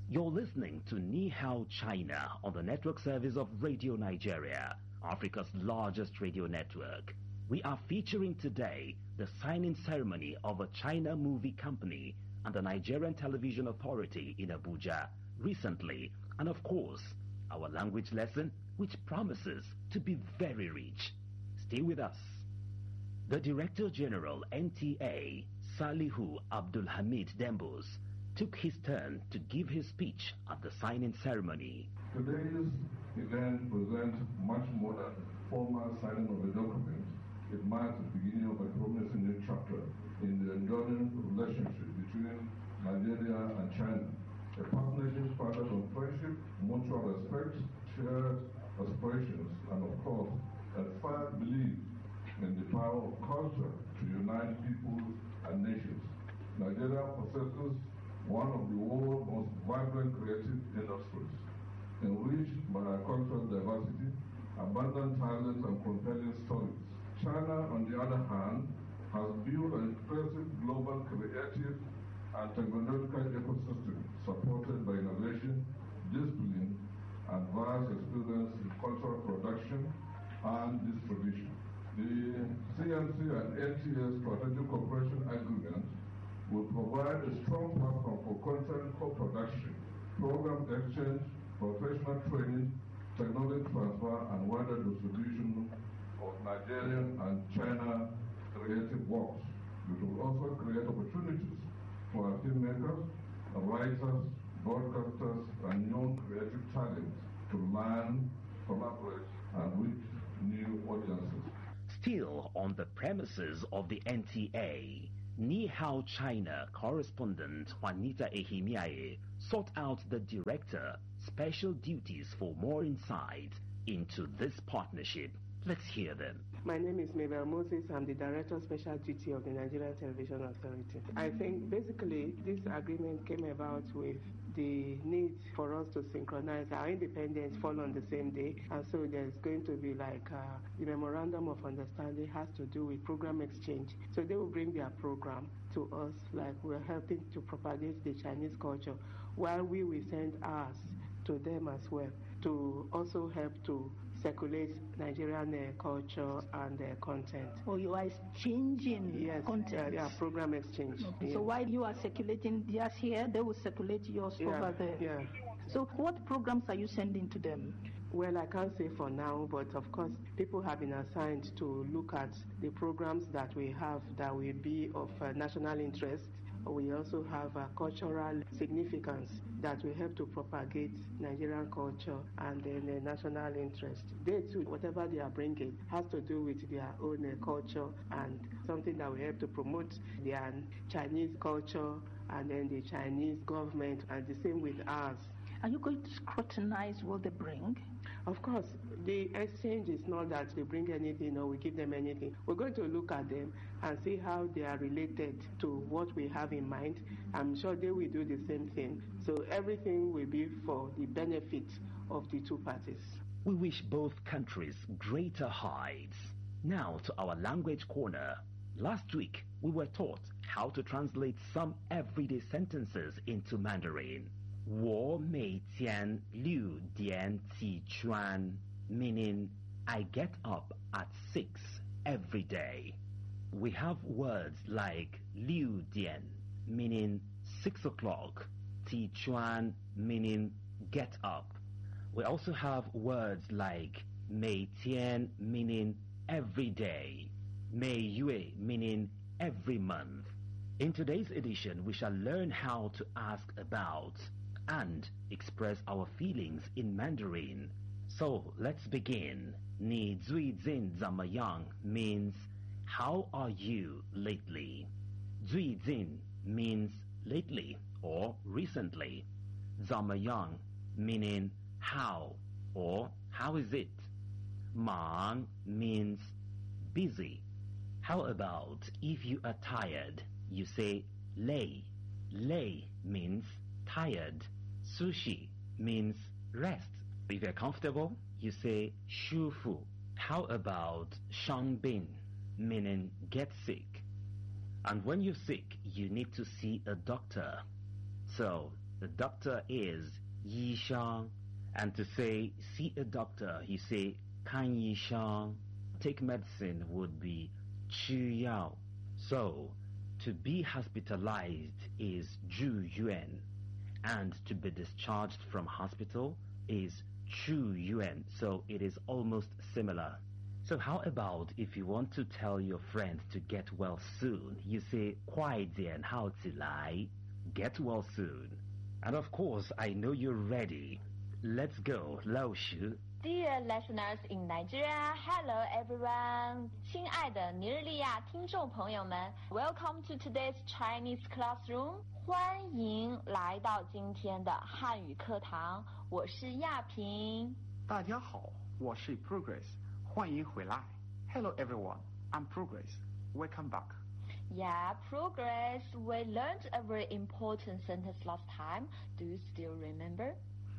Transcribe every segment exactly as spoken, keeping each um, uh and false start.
You're listening to Ni Hao China on the network service of Radio Nigeria, Africa's largest radio network. We are featuring today the signing ceremony of a China movie company and the Nigerian Television Authority in Abuja recently, and of course, our language lesson, which promises to be very rich. Stay with us. The Director General N T A, Salihu Abdul Hamid Dembos, took his turn to give his speech at the signing ceremony. Today's event presents much more than formal signing of a document. It marks the beginning of a promising new chapter in the enduring relationship between Nigeria and China. A partnership founded on friendship, mutual respect, shared aspirations, and of course, a firm belief in the power of culture to unite people and nations. Nigeria possesses one of the world's most vibrant creative industries, enriched by our cultural diversity, abundant talent, and compelling stories. China, on the other hand, has built an impressive global creative and technological ecosystem supported by innovation, discipline, and vast experience in cultural production and distribution. The C M C and N T A Strategic Cooperation Agreement will provide a strong platform for content co-production, program exchange, professional training, technology transfer, and wider distribution of Nigerian and China creative works. It will also create opportunities for our filmmakers, writers, broadcasters, and young creative talents to learn, collaborate, and reach new audiences. Still on the premises of the N T A, Ni Hao China correspondent Juanita Ehimiaye sought out the director special duties for more insight into this partnership. Let's hear them. My name is Mabel Moses. I'm the Director of Special Duty of the Nigerian Television Authority. I think basically this agreement came about with the need for us to synchronize. Our independence fall on the same day, and so there's going to be like uh, the memorandum of understanding has to do with program exchange. So they will bring their program to us, like we're helping to propagate the Chinese culture, while we will send ours to them as well, to also help to circulate Nigerian uh, culture and uh, content. Oh, you are exchanging yes, content? Uh, yeah, program exchange. Okay. Yeah. So while you are circulating theirs here, they will circulate yours yeah, over there? Yeah. So what programs are you sending to them? Well, I can't say for now, but of course, people have been assigned to look at the programs that we have that will be of uh, national interest. We also have a cultural significance that will help to propagate Nigerian culture and then uh, national interest. They too, whatever they are bringing, has to do with their own uh, culture and something that will help to promote their Chinese culture and then the Chinese government, and the same with ours. Are you going to scrutinize what they bring? Of course, the exchange is not that they bring anything or we give them anything. We're going to look at them and see how they are related to what we have in mind. I'm sure they will do the same thing. So everything will be for the benefit of the two parties. We wish both countries greater heights. Now to our language corner. Last week, we were taught how to translate some everyday sentences into Mandarin. 我每天六点起床, meaning I get up at six every day. We have words like 六点, meaning six o'clock, 起床, meaning get up. We also have words like 每天, meaning every day, 每月, meaning every month. In today's edition, we shall learn how to ask about and express our feelings in Mandarin. So let's begin. 你最近怎么样 means how are you lately? 最近 means lately or recently. 怎么样 meaning how or how is it? 忙 means busy. How about if you are tired, you say 累. 累 means tired. Sushi means rest. If you're comfortable, you say 舒服. How about 生病 meaning get sick? And when you're sick, you need to see a doctor. So the doctor is 医生. And to say see a doctor, you say 看医生. Take medicine would be 吃药. So, to be hospitalized is 住院, and to be discharged from hospital is 出院. So it is almost similar. So how about if you want to tell your friend to get well soon, you say 快点好起来, get well soon. And of course, I know you're ready. Let's go, 老师. Dear listeners in Nigeria, hello everyone. 亲爱的尼日利亚听众朋友们 ，Welcome to today's Chinese classroom. 欢迎来到今天的汉语课堂，我是亚萍。 大家好，我是 Progress， 欢迎回来。Hello everyone, I'm Progress. Welcome back. Yeah, Progress. We learned a very important sentence last time. Do you still remember?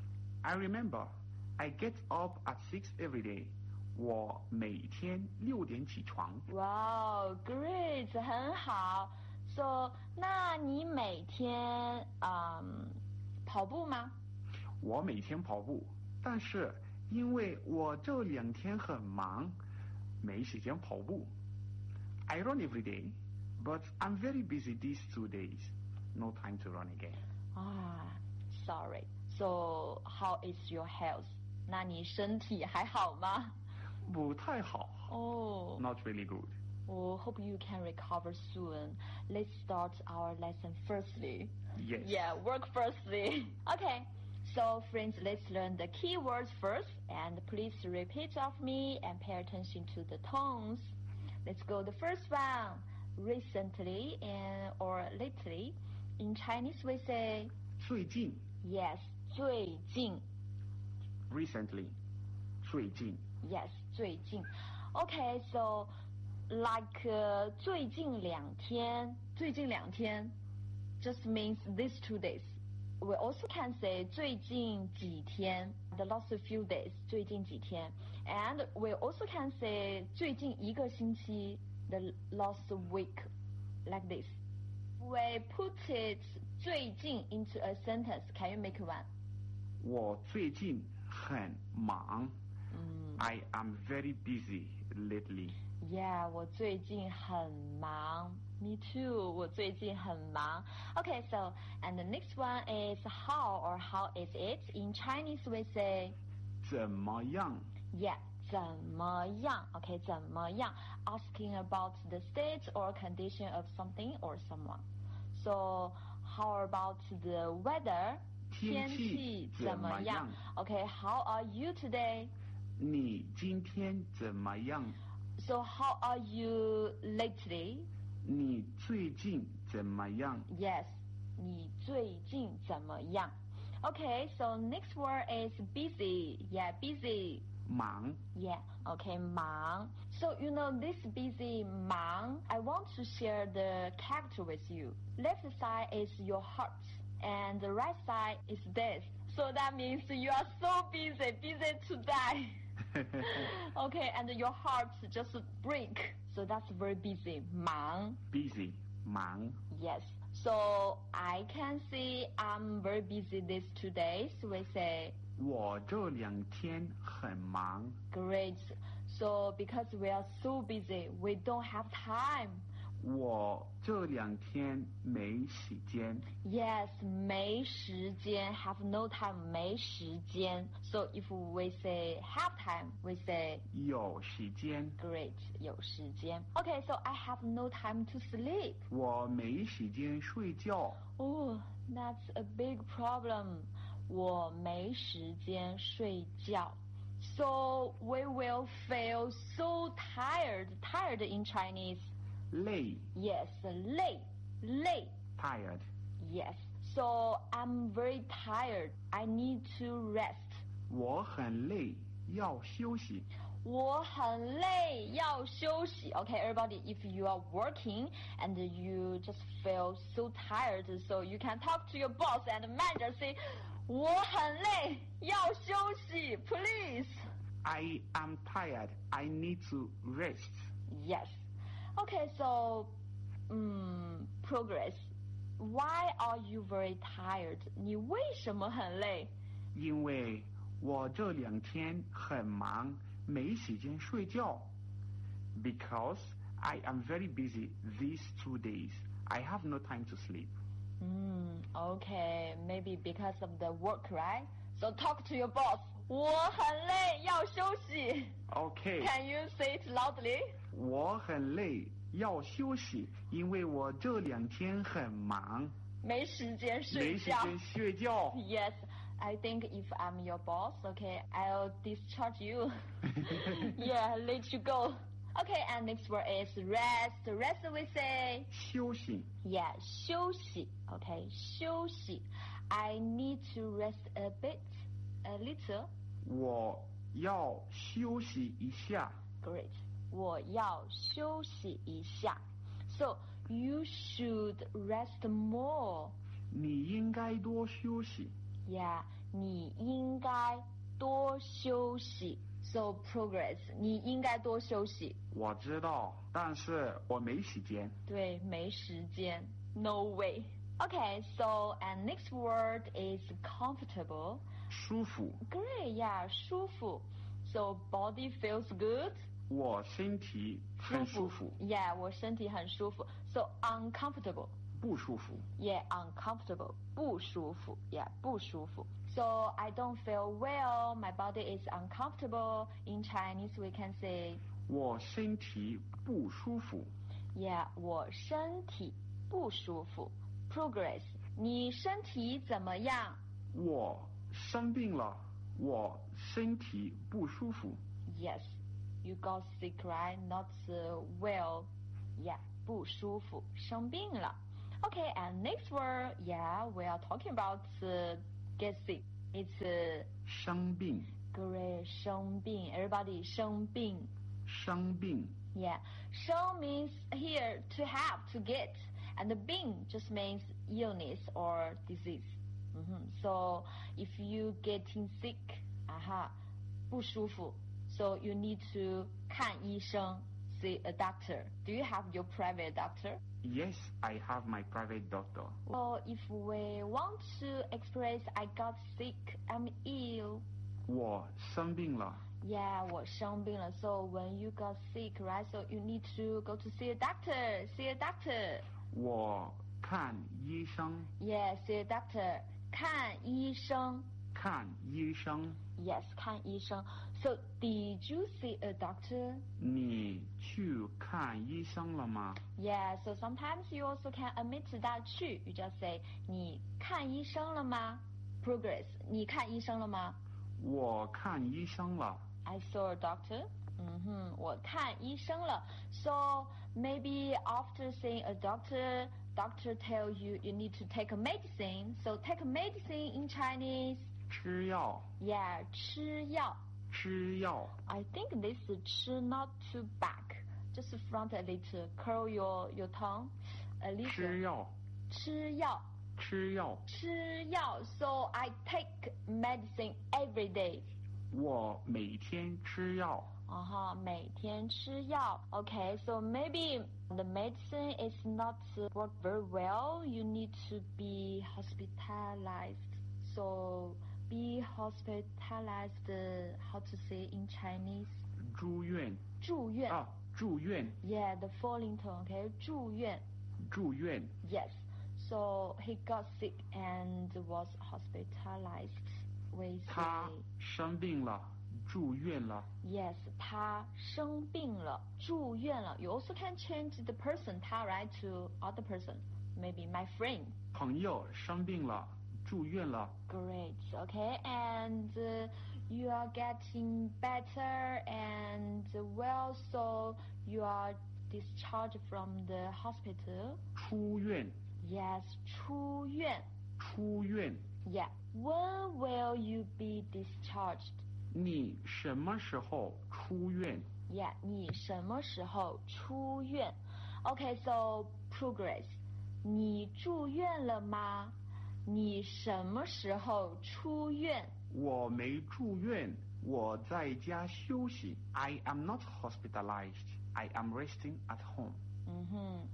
I remember. I get up at six every day. 我每天六点起床。 Wow, great， 很好。So， 那你每天嗯跑步吗？ 我每天跑步，但是因为我这两天很忙，没时间跑步。I run every day, but I'm very busy these two days. No time to run again. Ah, sorry. So, how is your health? 那你身体还好吗？ 不太好。 Oh. Not really good. Oh, hope you can recover soon. Let's start our lesson firstly. Yes. Yeah, work firstly. Okay. So, friends, let's learn the key words first, and please repeat after me and pay attention to the tones. Let's go. The first one, recently and or lately. In Chinese, we say 最近。 Yes, 最近。 Recently, 最近。 Yes, 最近。Okay, so like uh, 最近两天，最近两天 just means these two days. We also can say 最近几天 the last few days 最近几天 and we also can say 最近一个星期 the last week like this. We put it 最近 into a sentence. Can you make one? 我最近很忙。 嗯 I am very busy lately. Yeah, 我最近很忙。Me too. 我最近很忙。Okay, so and the next one is how or how is it? In Chinese we say 怎么样 Yeah, 怎么样 Okay, 怎么样 Asking about the state or condition of something or someone. So how about the weather? 天气怎么样 Okay, how are you today? 你今天怎么样 So how are you lately? 你最近怎么样 Yes, 你最近怎么样 Okay, so next word is busy. Yeah, busy. 忙 Yeah, okay, 忙. So you know this busy 忙 I want to share the character with you. Left side is your heart and the right side is this. So that means you are so busy, busy to die. Okay, and your heart just break. So that's very busy. 忙 busy 忙 Yes. So I can see I'm very busy these two days. We say 我这两天很忙 great. So because we are so busy, we don't have time. 我这两天没时间 Yes, 没时间 have no time 没时间 So if we say have time, we say 有时间 great 有时间 Okay, so I have no time to sleep. 我没时间睡觉 Oh, that's a big problem. 我没时间睡觉 So we will feel so tired. Tired in Chinese. 累 Yes, 累累 tired Yes. So I'm very tired. I need to rest. 我很累要休息我很累要休息 Okay, everybody, if you are working and you just feel so tired, so you can talk to your boss and manager, say 我很累要休息 please. I am tired. I need to rest. Yes. Okay, so um, progress. Why are you very tired? 你为什么很累？ 因为我这两天很忙，没时间睡觉。Because I am very busy these two days. I have no time to sleep. Mm, okay, maybe because of the work, right? So talk to your boss. 我很累，要休息。 Okay. Can you say it loudly? 我很累，要休息，因为我这两天很忙， 没时间睡没时觉。 间睡觉。 Yes, I think if I'm your boss, okay, I'll discharge you. Yeah, let you go. Okay, and next word is rest. Rest we say 休息。 yeah, 休息. Okay, 休息. I need to rest a bit, a little. 我要休息一下。 Great. 我要休息一下. So you should rest more. 你应该多休息。 Yeah, 你应该多休息. So progress. 你应该多休息。 我知道，但是我没时间。 对，没时间。No way. Okay, so and next word is comfortable. 舒服。 Great, yeah, 舒服. So body feels good. 我身体很舒服。 Yeah, 我身体很舒服. So uncomfortable. 不舒服。 Yeah, uncomfortable. 不舒服. Yeah, 不舒服. So I don't feel well. My body is uncomfortable. In Chinese, we can say, 我身体不舒服。 yeah, 我身体不舒服. Progress. 你身体怎么样？ 我生病了，我身体不舒服。 Yes, you got sick, right? Not uh, well. Yeah, 不舒服，生病了。Okay, and next word, yeah, we are talking about uh, get sick. It's uh, 生病。 great, 生病. Everybody 生病. 生病。 Yeah, 生 means here to have, to get, and the 病 just means illness or disease. Mm-hmm. So if you getting sick, aha, 不舒服. So you need to 看医生, see a doctor. Do you have your private doctor? Yes, I have my private doctor. Well, if we want to express I got sick, I'm ill. 我生病了。 Yeah, 我生病了. So when you got sick, right? So you need to go to see a doctor. See a doctor. 我看医生。 Yeah, see a doctor. 看医生. 看医生。 Yes, 看医生. So did you see a doctor? 你去看医生了吗？ Yeah, so sometimes you also can omit that 去. You just say 你看医生了吗? Progress. 你看医生了吗? 我看医生了。 I saw a doctor. 嗯哼，我看医生了. So maybe after seeing a doctor, doctor tell you you need to take a medicine. So take a medicine in Chinese. 吃药。 Yeah, 吃药. 吃药。 I think this is 吃 not too back. Just front a little. Curl your, your tongue a little. 吃药。 吃药. 吃药。 吃药. So I take medicine every day. 我每天吃药。 Uh-huh, 每天吃药. Okay, so maybe the medicine is not uh, work very well. You need to be hospitalized. So be hospitalized, uh, how to say in Chinese? 住院。 住院. 啊，住院。 Yeah, the falling tone, okay? 住院. 住院。 Yes. So he got sick and was hospitalized. We 他 say, 生病了，住院了。 yes, 他生病了，住院了. You also can change the person, 他 right, to other person. Maybe my friend. 朋友生病了，住院了。 Great, okay? And uh, you are getting better and well, so you are discharged from the hospital. 出院。 Yes, 出院. 出院。 Yeah. When will you be discharged? 你什么时候出院？ Yeah, 你什么时候出院? Okay, so progress. 你住院了吗？你什么时候出院？ 我没住院，我在家休息。I am not hospitalized. I am resting at home. 嗯哼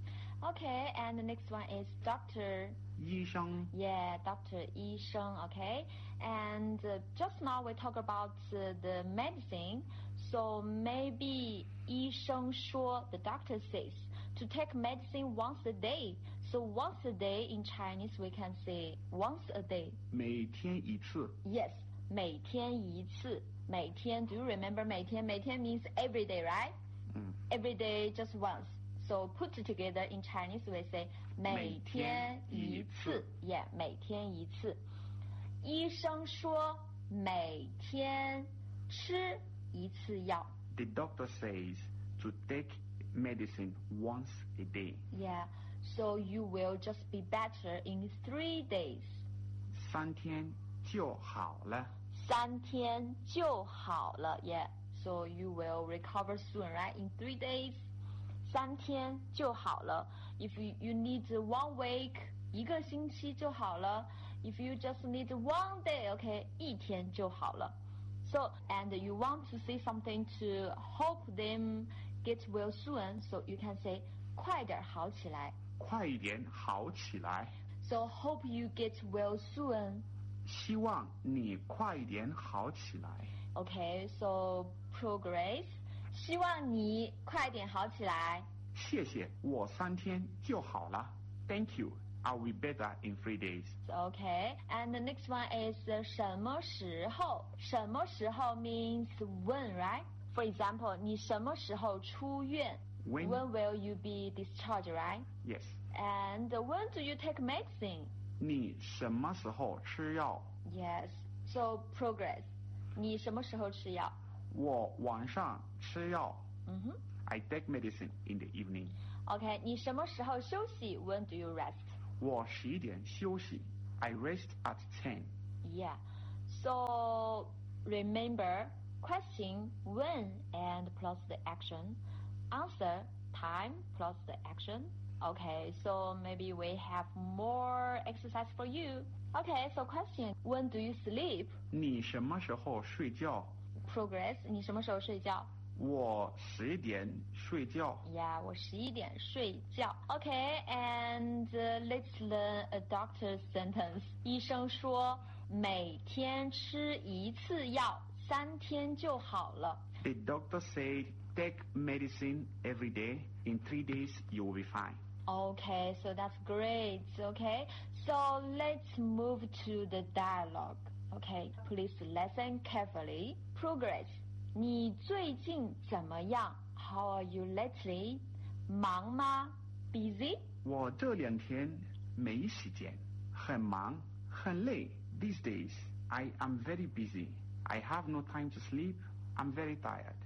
Okay, and the next one is doctor. 医生 Yeah, doctor, 医生, okay. And uh, just now we talk about uh, the medicine. So maybe 医生说, the doctor says, to take medicine once a day. So once a day in Chinese we can say once a day. 每天一次 Yes, 每天一次. 每天, do you remember 每天? 每天 means every day, right? 嗯 Every day just once. So put together in Chinese we say 每天一次. Yeah, 每天一次. 医生说每天吃一次药. The doctor says to take medicine once a day. Yeah, so you will just be better in three days. 三天就好了。 三天就好了. Yeah, so you will recover soon, right? In three days. 三天就好了. If you, you need one week, 一个星期就好了. If you just need one day, okay, 一天就好了. So, and you want to say something to hope them get well soon, so you can say 快点好起来. 快一点好起来。 So hope you get well soon. 希望你快一点好起来。 Okay, so progress. 希望你快点好起来。 谢谢，我三天就好了。Thank you. I'll be better in three days. Okay, and the next one is uh, 什么时候？什么时候 means when, right? For example, 你什么时候出院？ When? When will you be discharged, right? Yes. And uh, when do you take medicine? 你什么时候吃药？ Yes. So progress. 你什么时候吃药？ 我晚上吃药。 嗯哼。 I take medicine in the evening. Okay, 你什么时候休息？ When do you rest? 我十一点休息。I rest at ten. Yeah. So remember, question when and plus the action. Answer time plus the action. Okay, so maybe we have more exercise for you. Okay, so question, when do you sleep? 你什么时候睡觉？ Progress, 你什么时候睡觉？ 我十一点睡觉。 Yeah, 我十一点睡觉。Okay, and uh, let's learn a doctor's sentence. 医生说每天吃一次药，三天就好了。 The doctor said take medicine every day. In three days you will be fine. Okay, so that's great. Okay, so let's move to the dialogue. Okay, please listen carefully. Progress. 你最近怎么样？ How are you lately? 忙吗？ Busy? 我这两天没时间，很忙，很累。These days I am very busy. I have no time to sleep. I'm very tired.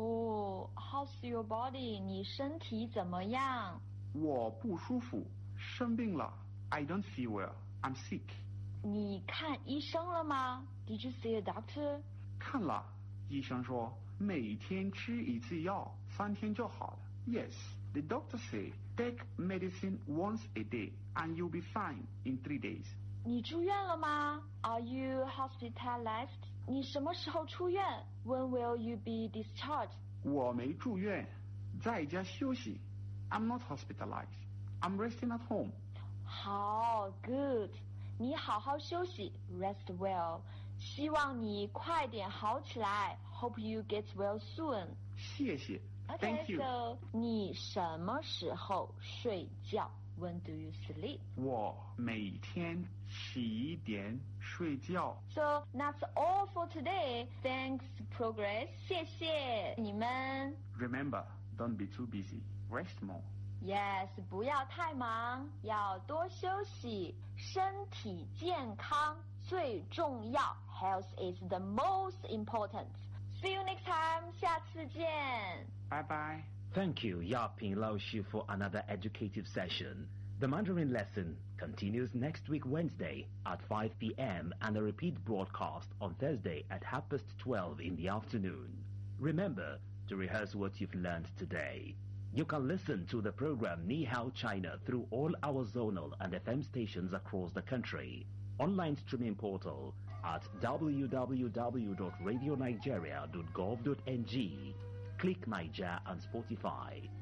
Oh, how's your body? 你身体怎么样？ 我不舒服，生病了。I don't feel well. I'm sick. 你看医生了吗？ Did you see a doctor? 看了，医生说每天吃一次药，三天就好了。Yes, the doctor said take medicine once a day and you'll be fine in three days. 你住院了吗？ Are you hospitalized? 你什么时候出院？ When will you be discharged? 我没住院，在家休息。I'm not hospitalized. I'm resting at home. 好 ，good. 你好好休息 ，rest well. 希望你快点好起来 ，hope you get well soon. 谢谢。 Okay, Thank you. so 你什么时候睡觉 ？When do you sleep? 我每天十一点睡觉。 So that's all for today. Thanks, Progress. 谢谢你们。 Remember, don't be too busy. Rest more. Yes, 不要太忙，要多休息，身体健康最重要。Health is the most important. See you next time. 下次见。 Bye bye. Thank you, Yaping Laoshi, for another educative session. The Mandarin lesson continues next week Wednesday at five p.m. and a repeat broadcast on Thursday at half past twelve in the afternoon. Remember to rehearse what you've learned today. You can listen to the program Ni Hao China through all our zonal and F M stations across the country. Online streaming portal at w w w dot radio nigeria dot gov dot n g. Click Niger and Spotify.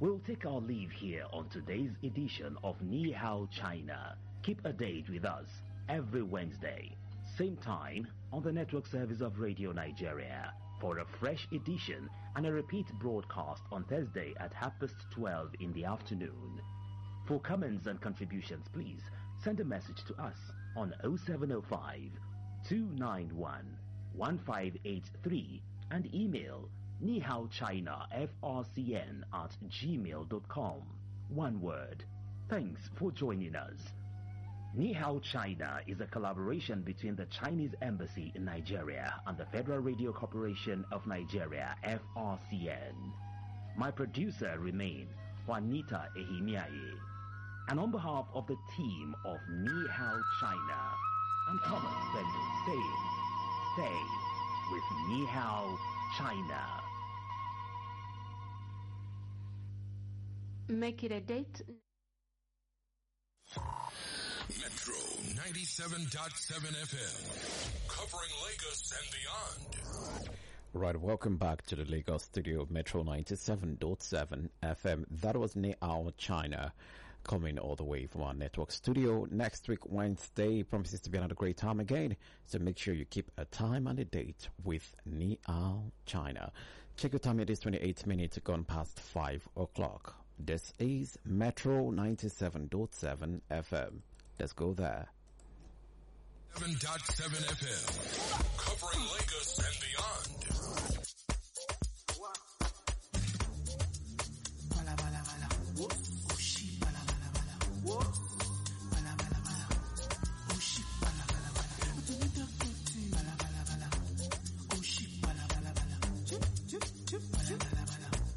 We'll take our leave here on today's edition of Ni Hao China. Keep a date with us every Wednesday, same time on the network service of Radio Nigeria for a fresh edition and a repeat broadcast on Thursday at half past twelve in the afternoon. For comments and contributions, please send a message to us on oh seven oh five, two nine one, one five eight three and email nihaochina f r c n at gmail dot com. One word. Thanks for joining us. Ni Hao China is a collaboration between the Chinese Embassy in Nigeria and the Federal Radio Corporation of Nigeria, F R C N. My producer remain Juanita Ehimiaye. And on behalf of the team of Ni Hao China, I'm Thomas Bendo saying, stay with Ni Hao China. Make it a date. Metro ninety-seven point seven F M, covering Lagos and beyond. Right, welcome back to the Lagos studio of Metro ninety-seven point seven F M. That was Ni Hao China, coming all the way from our network studio. Next week, Wednesday, promises to be another great time again. So make sure you keep a time and a date with Ni Hao China. Check your time, it is twenty-eight minutes gone past five o'clock. This is Metro ninety-seven point seven F M. Let's go there. seven point seven F M, covering Lagos and beyond.